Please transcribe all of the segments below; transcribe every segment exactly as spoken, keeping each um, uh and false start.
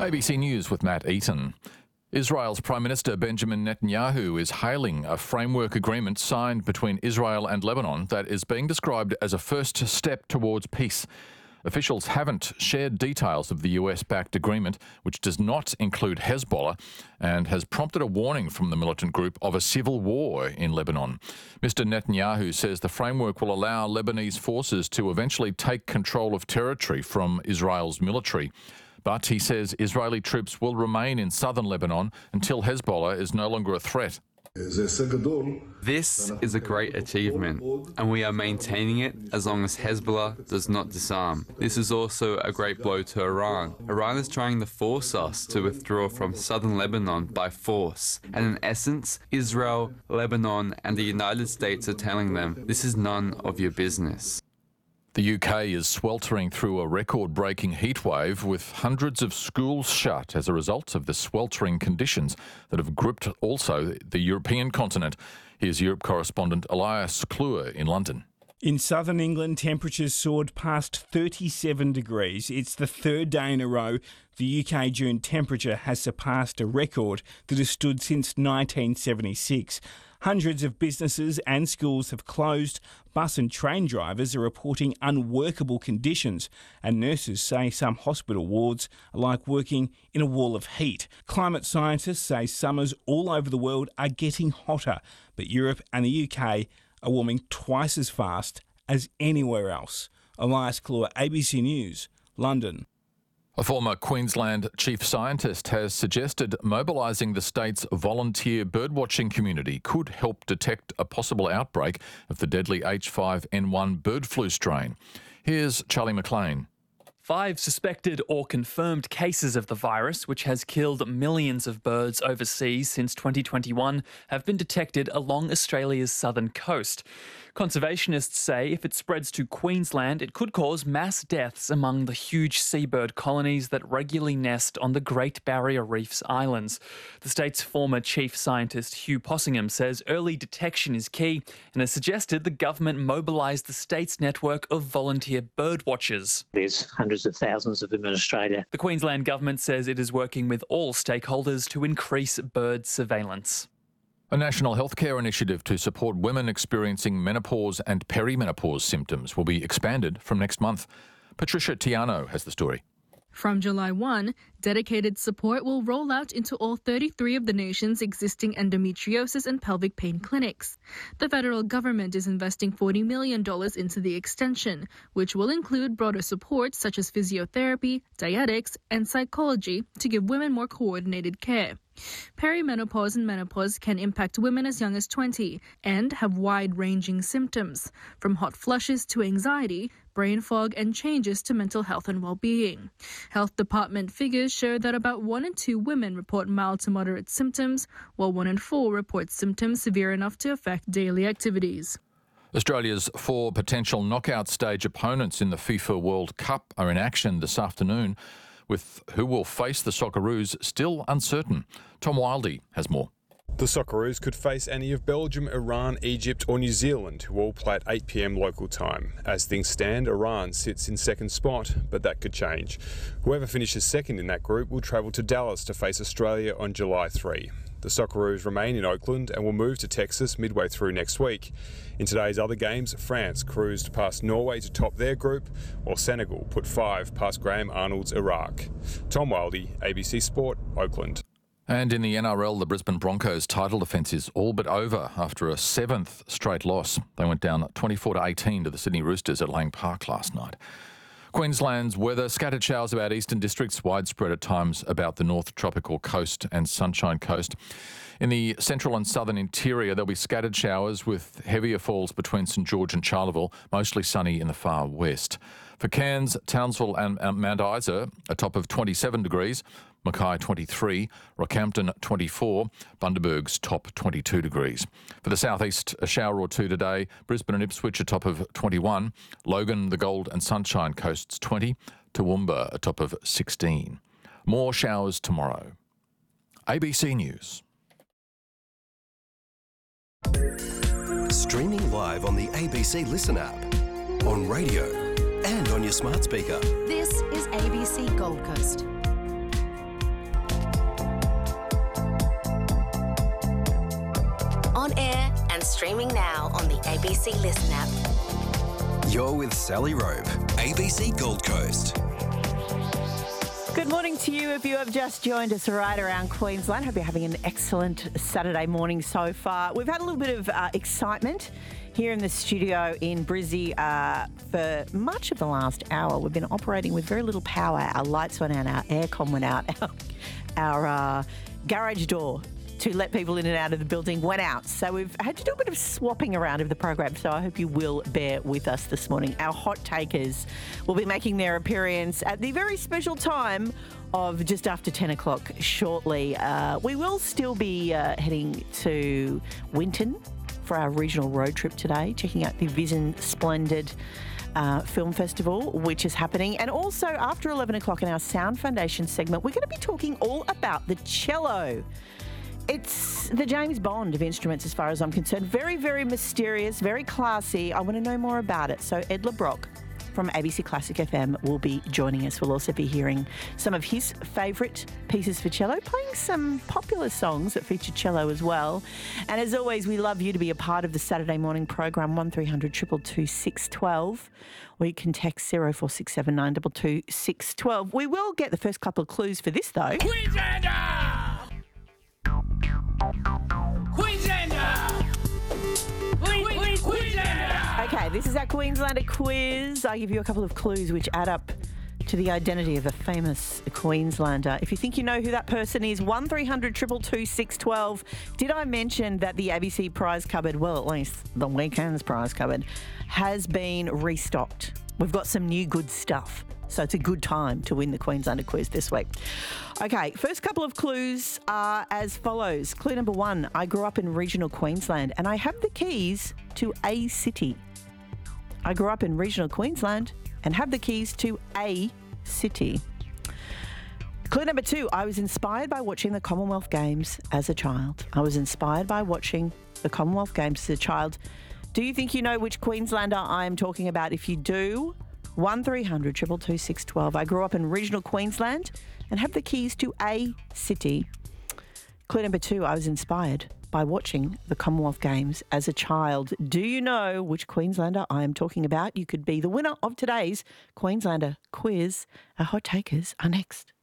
A B C News with Matt Eaton. Israel's Prime Minister Benjamin Netanyahu is hailing a framework agreement signed between Israel and Lebanon that is being described as a first step towards peace. Officials haven't shared details of the U S-backed agreement, which does not include Hezbollah, and has prompted a warning from the militant group of a civil war in Lebanon. Mister Netanyahu says the framework will allow Lebanese forces to eventually take control of territory from Israel's military. But he says Israeli troops will remain in southern Lebanon until Hezbollah is no longer a threat. This is a great achievement, and we are maintaining it as long as Hezbollah does not disarm. This is also a great blow to Iran. Iran is trying to force us to withdraw from southern Lebanon by force, and in essence, Israel, Lebanon, and the United States are telling them, this is none of your business. The U K is sweltering through a record-breaking heatwave with hundreds of schools shut as a result of the sweltering conditions that have gripped also the European continent. Here's Europe correspondent Elias Kluwer in London. In southern England, temperatures soared past thirty-seven degrees. It's the third day in a row the U K June temperature has surpassed a record that has stood since nineteen seventy-six. Hundreds of businesses and schools have closed. Bus and train drivers are reporting unworkable conditions, and nurses say some hospital wards are like working in a wall of heat. Climate scientists say summers all over the world are getting hotter, but Europe and the U K are warming twice as fast as anywhere else. Elias Kluwer, A B C News, London. A former Queensland chief scientist has suggested mobilising the state's volunteer birdwatching community could help detect a possible outbreak of the deadly H five N one bird flu strain. Here's Charlie McLean. Five suspected or confirmed cases of the virus, which has killed millions of birds overseas since twenty twenty-one, have been detected along Australia's southern coast. Conservationists say if it spreads to Queensland, it could cause mass deaths among the huge seabird colonies that regularly nest on the Great Barrier Reef's islands. The state's former chief scientist Hugh Possingham says early detection is key and has suggested the government mobilise the state's network of volunteer bird watchers. There's hundreds of thousands of them in Australia. The Queensland government says it is working with all stakeholders to increase bird surveillance. A national healthcare initiative to support women experiencing menopause and perimenopause symptoms will be expanded from next month. Patricia Tiano has the story. From July first, dedicated support will roll out into all thirty-three of the nation's existing endometriosis and pelvic pain clinics. The federal government is investing forty million dollars into the extension, which will include broader support such as physiotherapy, dietetics, and psychology to give women more coordinated care. Perimenopause and menopause can impact women as young as twenty and have wide-ranging symptoms, from hot flushes to anxiety, brain fog, and changes to mental health and well-being. Health department figures show that about one in two women report mild to moderate symptoms, while one in four report symptoms severe enough to affect daily activities. Australia's four potential knockout stage opponents in the FIFA World Cup are in action this afternoon, with who will face the Socceroos still uncertain. Tom Wildey has more. The Socceroos could face any of Belgium, Iran, Egypt or New Zealand, who all play at eight p m local time. As things stand, Iran sits in second spot, but that could change. Whoever finishes second in that group will travel to Dallas to face Australia on July third. The Socceroos remain in Oakland and will move to Texas midway through next week. In today's other games, France cruised past Norway to top their group, while Senegal put five past Graham Arnold's Iraq. Tom Wildey, A B C Sport, Oakland. And in the N R L, the Brisbane Broncos' title defence is all but over after a seventh straight loss. They went down twenty-four to eighteen to the Sydney Roosters at Lang Park last night. Queensland's weather, scattered showers about eastern districts, widespread at times about the North Tropical Coast and Sunshine Coast. In the central and southern interior, there'll be scattered showers with heavier falls between St George and Charleville, mostly sunny in the far west. For Cairns, Townsville and Mount Isa, a top of twenty-seven degrees, Mackay twenty-three, Rockhampton twenty-four, Bundaberg's top twenty-two degrees. For the southeast, a shower or two today, Brisbane and Ipswich a top of twenty-one, Logan, the Gold and Sunshine Coasts twenty, Toowoomba a top of sixteen. More showers tomorrow. A B C News. Streaming live on the A B C Listen app, on radio and on your smart speaker. This is A B C Gold Coast. Streaming now on the A B C Listen app. You're with Sally Rope, A B C Gold Coast. Good morning to you if you have just joined us right around Queensland. Hope you're having an excellent Saturday morning so far. We've had a little bit of uh, excitement here in the studio in Brizzy uh, for much of the last hour. We've been operating with very little power. Our lights went out, our aircon went out, our, our uh, garage door to let people in and out of the building went out. So we've had to do a bit of swapping around of the program, so I hope you will bear with us this morning. Our hot takers will be making their appearance at the very special time of just after ten o'clock shortly. Uh, we will still be uh, heading to Winton for our regional road trip today, checking out the Vision Splendid Uh, Film Festival, which is happening. And also after eleven o'clock in our Sound Foundation segment, we're going to be talking all about the cello. It's the James Bond of instruments as far as I'm concerned. Very, very mysterious, very classy. I want to know more about it. So Ed LeBrock from A B C Classic F M will be joining us. We'll also be hearing some of his favourite pieces for cello, playing some popular songs that feature cello as well. And as always, we love you to be a part of the Saturday morning program, one three hundred two two two six one two, or you can text zero four six seven nine two two six one two. We will get the first couple of clues for this, though. Queenslander! Queenslander! Queen, Queen, Queenslander! Okay, this is our Queenslander quiz. I give you a couple of clues which add up to the identity of a famous Queenslander. If you think you know who that person is, one three hundred two two two six one two. Did I mention that the A B C prize cupboard, well, at least the weekend's prize cupboard, has been restocked? We've got some new good stuff. So it's a good time to win the Queenslander quiz this week. Okay, first couple of clues are as follows. Clue number one, I grew up in regional Queensland and I have the keys to a city. I grew up in regional Queensland and have the keys to a city. Clue number two, I was inspired by watching the Commonwealth Games as a child. I was inspired by watching the Commonwealth Games as a child. Do you think you know which Queenslander I am talking about? If you do, one three hundred two two two six one two. I grew up in regional Queensland and have the keys to a city. Clue number two, I was inspired by watching the Commonwealth Games as a child. Do you know which Queenslander I am talking about? You could be the winner of today's Queenslander quiz. Our hot takers are next.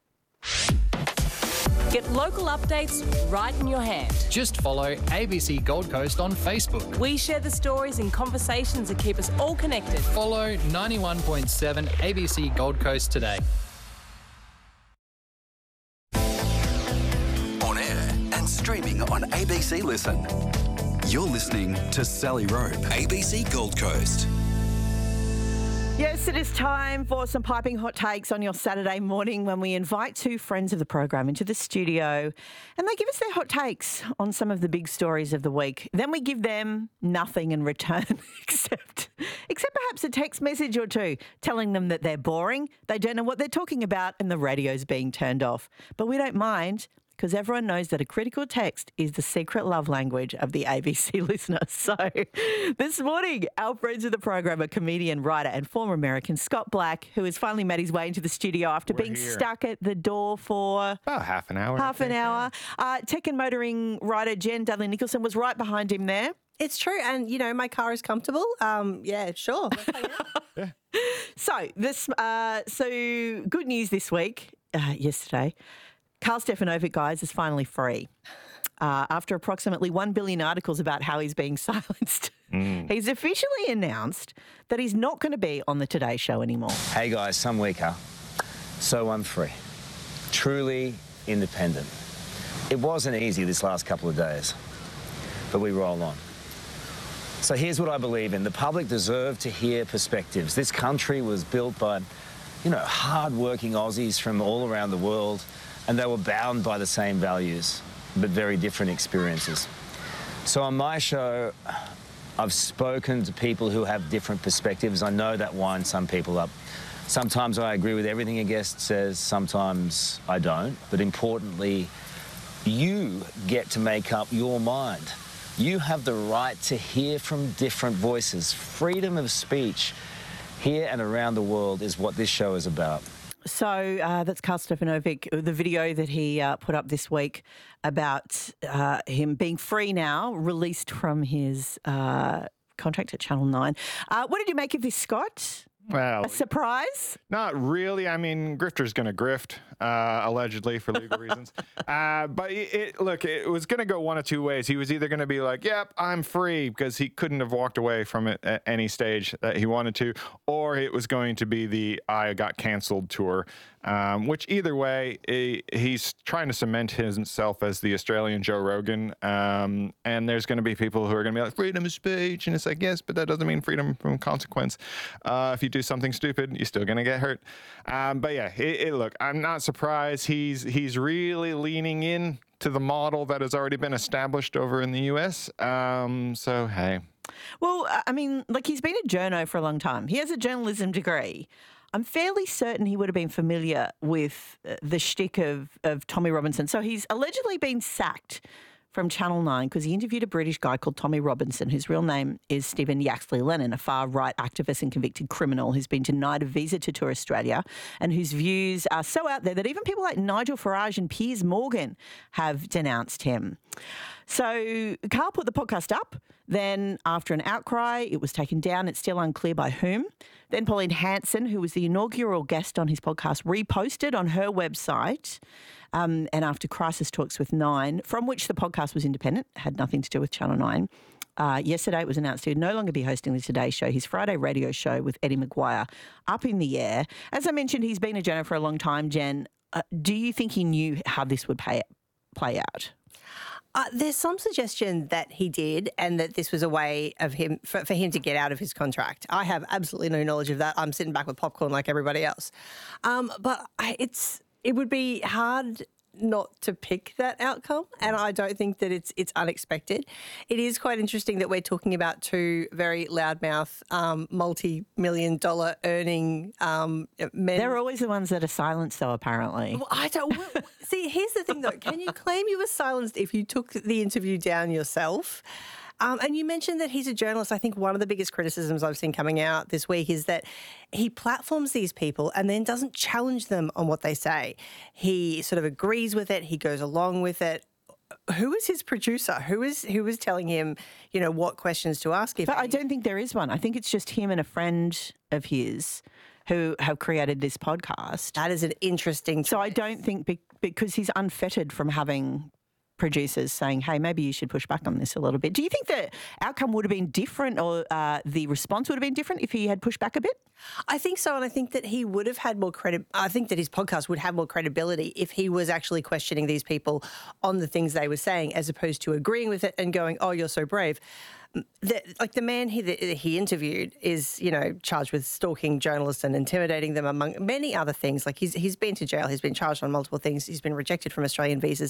Get local updates right in your hand. Just follow A B C Gold Coast on Facebook. We share the stories and conversations that keep us all connected. Follow ninety-one point seven A B C Gold Coast today. On air and streaming on A B C Listen. You're listening to Sally Rope, A B C Gold Coast. Yes, it is time for some piping hot takes on your Saturday morning when we invite two friends of the program into the studio and they give us their hot takes on some of the big stories of the week. Then we give them nothing in return except, except perhaps a text message or two telling them that they're boring, they don't know what they're talking about and the radio's being turned off. But we don't mind, because everyone knows that a critical text is the secret love language of the A B C listener. So this morning, our friends of the program are comedian, writer and former American Scott Black, who has finally made his way into the studio after We're being here. stuck at the door for... About half an hour. Half an hour. Uh, tech and motoring writer Jen Dudley Nicholson was right behind him there. It's true. And, you know, my car is comfortable. Um, yeah, sure. yeah. So, this, uh, so good news this week, uh, yesterday. Karl Stefanovic, guys, is finally free. Uh, after approximately one billion articles about how he's being silenced, mm. he's officially announced that he's not going to be on the Today Show anymore. Hey, guys, some weaker. So I'm free. Truly independent. It wasn't easy this last couple of days, but we roll on. So here's what I believe in. The public deserve to hear perspectives. This country was built by, you know, hard-working Aussies from all around the world, and they were bound by the same values, but very different experiences. So on my show, I've spoken to people who have different perspectives. I know that winds some people up. Sometimes I agree with everything a guest says, sometimes I don't. But importantly, you get to make up your mind. You have the right to hear from different voices. Freedom of speech here and around the world is what this show is about. So uh, that's Karl Stefanovic, the video that he uh, put up this week about uh, him being free now, released from his uh, contract at Channel nine. Uh, what did you make of this, Scott? Well, a surprise? Not really. I mean, grifter's going to grift, uh, allegedly, for legal reasons. Uh, but it, it, look, it was going to go one of two ways. He was either going to be like, yep, I'm free, because he couldn't have walked away from it at any stage that he wanted to, or it was going to be the I got canceled tour, um, which either way, he, he's trying to cement himself as the Australian Joe Rogan. Um, and there's going to be people who are going to be like, freedom of speech. And it's like, yes, but that doesn't mean freedom from consequence. Uh, if you do something stupid, you're still going to get hurt. Um, but yeah, it, it, look, I'm not surprised. He's he's really leaning in to the model that has already been established over in the U S. Um, so, hey. Well, I mean, like, he's been a journo for a long time. He has a journalism degree. I'm fairly certain he would have been familiar with the shtick of, of Tommy Robinson. So he's allegedly been sacked from Channel nine because he interviewed a British guy called Tommy Robinson, whose real name is Stephen Yaxley Lennon, a far-right activist and convicted criminal who's been denied a visa to tour Australia and whose views are so out there that even people like Nigel Farage and Piers Morgan have denounced him. So Karl put the podcast up. Then after an outcry, it was taken down. It's still unclear by whom. Then Pauline Hanson, who was the inaugural guest on his podcast, reposted on her website. Um, and after crisis talks with Nine, from which the podcast was independent, had nothing to do with Channel nine, uh, yesterday it was announced he would no longer be hosting the Today Show, his Friday radio show with Eddie McGuire, up in the air. As I mentioned, he's been a journo for a long time, Jen. Uh, do you think he knew how this would pay, play out? Uh, there's some suggestion that he did and that this was a way of him for, for him to get out of his contract. I have absolutely no knowledge of that. I'm sitting back with popcorn like everybody else. Um, but I, it's it would be hard not to pick that outcome, and I don't think that it's it's unexpected. It is quite interesting that we're talking about two very loudmouth, um, multi-million dollar earning um, men. They're always the ones that are silenced, though, apparently. Well, I don't well, see. Here's the thing, though. Can you claim you were silenced if you took the interview down yourself? Um, and you mentioned that he's a journalist. I think one of the biggest criticisms I've seen coming out this week is that he platforms these people and then doesn't challenge them on what they say. He sort of agrees with it. He goes along with it. Who is his producer? Who is who is telling him, you know, what questions to ask? If but I don't think there is one. I think it's just him and a friend of his who have created this podcast. That is an interesting choice. So I don't think be- because he's unfettered from having producers saying, hey, maybe you should push back on this a little bit. Do you think the outcome would have been different or uh, the response would have been different if he had pushed back a bit? I think so, and I think that he would have had more credit. I think that his podcast would have more credibility if he was actually questioning these people on the things they were saying as opposed to agreeing with it and going, oh, you're so brave. The, like the man he that he interviewed is, you know, charged with stalking journalists and intimidating them, among many other things. Like he's he's been to jail, he's been charged on multiple things, he's been rejected from Australian visas.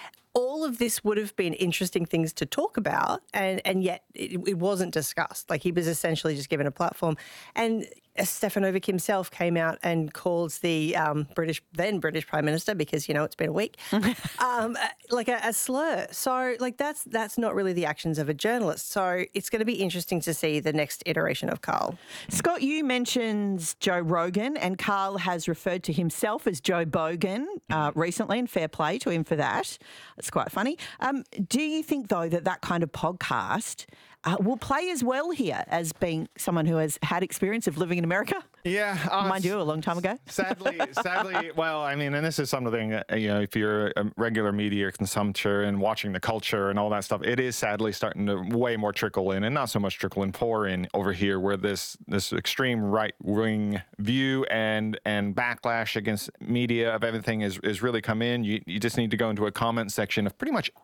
All of this would have been interesting things to talk about, and, and yet it, it wasn't discussed. Like he was essentially just given a platform. And Stefanovic himself came out and called the um, British, then British Prime Minister, because, you know, it's been a week, um, like a, a slur. So, like, that's that's not really the actions of a journalist. So it's going to be interesting to see the next iteration of Karl. Scott, you mentioned Joe Rogan, and Karl has referred to himself as Joe Bogan uh, recently, and fair play to him for that. It's quite funny. Um, do you think, though, that that kind of podcast uh, will play as well here as being someone who has had experience of living in America? Yeah. Uh, Mind you, a long time ago. Sadly, sadly, well, I mean, and this is something, uh, you know, if you're a regular media consumptor and watching the culture and all that stuff, it is sadly starting to way more trickle in, and not so much trickle in, pour in over here, where this this extreme right-wing view and and backlash against media of everything is, is really come in. You, you just need to go into a comment section of pretty much